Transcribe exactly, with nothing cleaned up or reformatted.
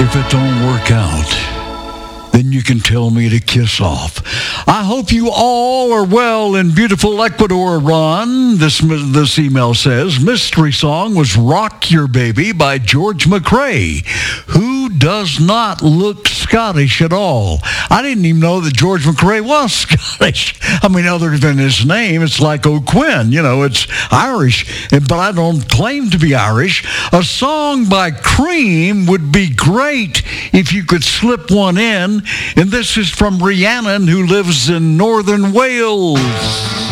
If it don't work out, then you can tell me to kiss off. I hope you all are well in beautiful Ecuador, Ron. This, this email says, mystery song was Rock Your Baby by George McRae, who does not look Scottish at all. I didn't even know that George McRae was Scottish. I mean, other than his name, it's like O'Quinn. You know, it's Irish, but I don't claim to be Irish. A song by Cream would be great if you could slip one in. And this is from Rhiannon, who lives in northern Wales.